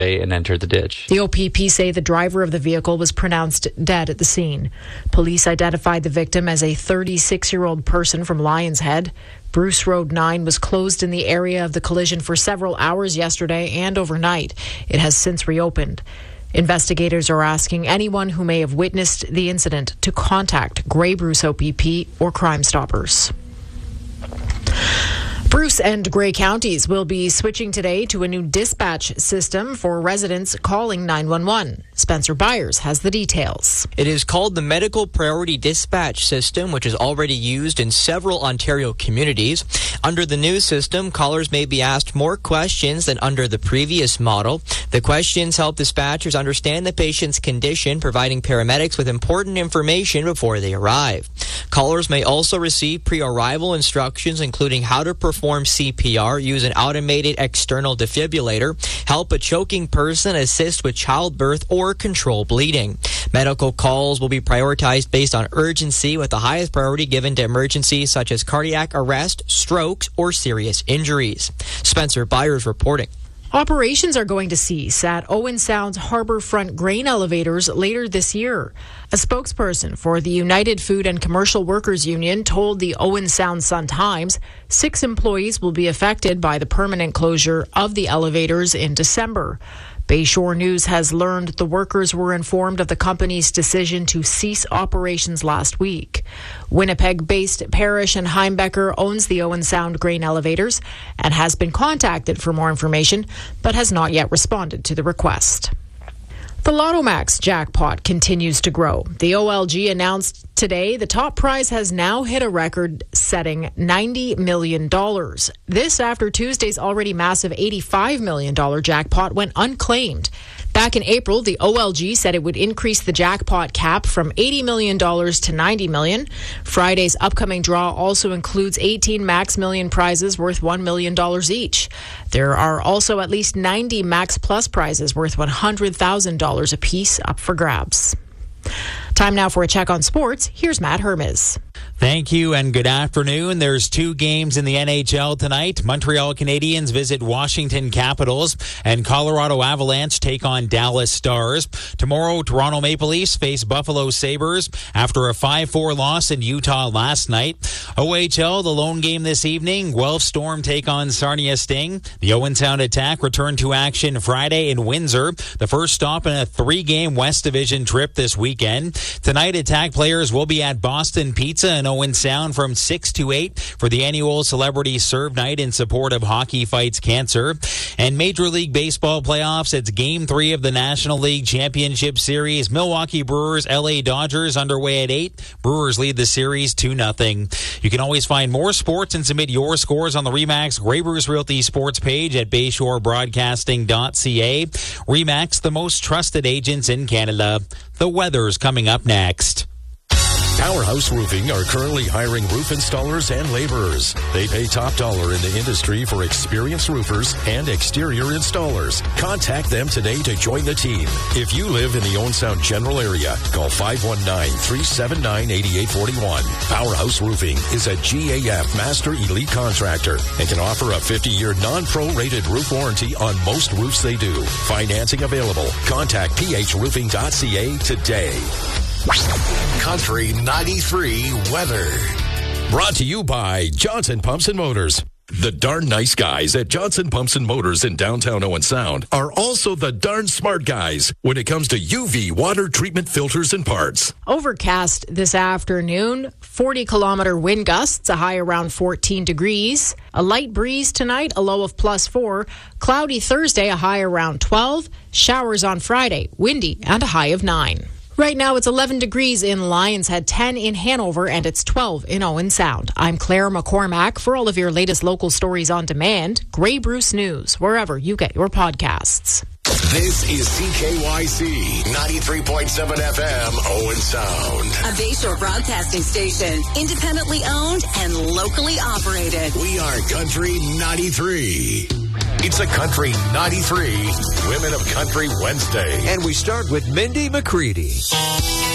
and entered the ditch. The OPP say the driver of the vehicle was pronounced dead at the scene. Police identified the victim as a 36-year-old person from Lions Head. Bruce Road 9 was closed in the area of the collision for several hours yesterday and overnight. It has since reopened. Investigators are asking anyone who may have witnessed the incident to contact Grey Bruce OPP or Crime Stoppers. Bruce and Grey counties will be switching today to a new dispatch system for residents calling 911. Spencer Byers has the details. It is called the Medical Priority Dispatch System, which is already used in several Ontario communities. Under the new system, callers may be asked more questions than under the previous model. The questions help dispatchers understand the patient's condition, providing paramedics with important information before they arrive. Callers may also receive pre-arrival instructions, including how to perform CPR, use an automated external defibrillator, help a choking person, assist with childbirth, or control bleeding. Medical calls will be prioritized based on urgency, with the highest priority given to emergencies such as cardiac arrest, strokes, or serious injuries. Spencer Byers reporting. Operations are going to cease at Owen Sound's Harbourfront grain elevators later this year. A spokesperson for the United Food and Commercial Workers Union told the Owen Sound Sun-Times 6 employees will be affected by the permanent closure of the elevators in December. Bayshore News has learned the workers were informed of the company's decision to cease operations last week. Winnipeg-based Parrish and Heimbecker owns the Owen Sound grain elevators and has been contacted for more information, but has not yet responded to the request. The Lotto Max jackpot continues to grow. The OLG announced today the top prize has now hit a record-setting $90 million. This after Tuesday's already massive $85 million jackpot went unclaimed. Back in April, the OLG said it would increase the jackpot cap from $80 million to $90 million. Friday's upcoming draw also includes 18 Max Million prizes worth $1 million each. There are also at least 90 Max Plus prizes worth $100,000 apiece up for grabs. Time now for a check on sports. Here's Matt Hermes. Thank you and good afternoon. There's 2 games in the NHL tonight. Montreal Canadiens visit Washington Capitals and Colorado Avalanche take on Dallas Stars. Tomorrow, Toronto Maple Leafs face Buffalo Sabres after a 5-4 loss in Utah last night. OHL, the lone game this evening, Guelph Storm take on Sarnia Sting. The Owen Sound Attack return to action Friday in Windsor, the first stop in a 3-game West Division trip this weekend. Tonight, Attack players will be at Boston Pizza in Owen Sound from 6 to 8 for the annual Celebrity Serve Night in support of Hockey Fights Cancer. And Major League Baseball playoffs, it's Game 3 of the National League Championship Series. Milwaukee Brewers, LA Dodgers underway at 8. Brewers lead the series 2-0. You can always find more sports and submit your scores on the RE/MAX Grey Bruce Realty sports page at BayshoreBroadcasting.ca. RE/MAX, the most trusted agents in Canada. The weather's coming up next. Powerhouse Roofing are currently hiring roof installers and laborers. They pay top dollar in the industry for experienced roofers and exterior installers. Contact them today to join the team. If you live in the Owen Sound general area, call 519-379-8841. Powerhouse Roofing is a GAF Master Elite Contractor and can offer a 50-year non-pro-rated roof warranty on most roofs they do. Financing available. Contact phroofing.ca today. Country 93 weather. Brought to you by Johnson Pumps and Motors. The darn nice guys at Johnson Pumps and Motors in downtown Owen Sound are also the darn smart guys when it comes to UV water treatment filters and parts. Overcast this afternoon, 40-kilometer wind gusts, a high around 14 degrees. A light breeze tonight, a low of +4. Cloudy Thursday, a high around 12. Showers on Friday, windy and a high of 9. Right now, it's 11 degrees in Lions Head, 10 in Hanover, and it's 12 in Owen Sound. I'm Claire McCormack. For all of your latest local stories on demand, Grey Bruce News, wherever you get your podcasts. This is CKYC 93.7 FM, Owen Sound. A Bayshore broadcasting station, independently owned and locally operated. We are Country 93. It's a Country 93 Women of Country Wednesday. And we start with Mindy McCready.